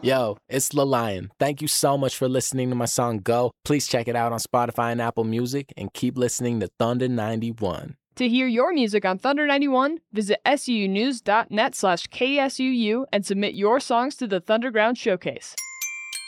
Yo, it's Lil Lion. Thank you so much for listening to my song Go. Please check it out on Spotify and Apple Music and keep listening to Thunder 91. To hear your music on Thunder 91, visit sunews.net/KSUU and submit your songs to the Thunderground Showcase.